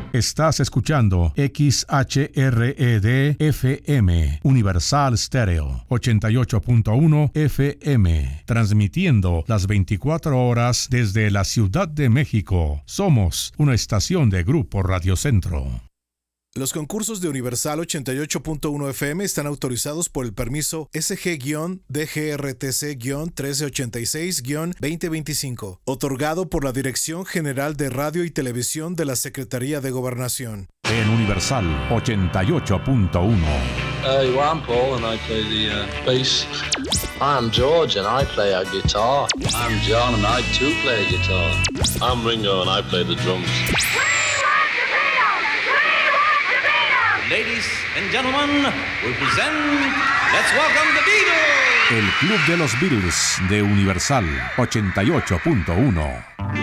Estás escuchando XHRED-FM, Universal Stereo, 88.1 FM, transmitiendo las 24 horas desde la Ciudad de México. Somos una estación de Grupo Radio Centro. Los concursos de Universal 88.1 FM están autorizados por el permiso SG-DGRTC-1386-2025, otorgado por la Dirección General de Radio y Televisión de la Secretaría de Gobernación. En Universal 88.1. I'm Paul and I play the bass. I'm George and I play a guitar. I'm John and I too play guitar. I'm Ringo and I play the drums. Ladies and gentlemen, we present Let's Welcome the Beatles. El Club de los Beatles de Universal 88.1.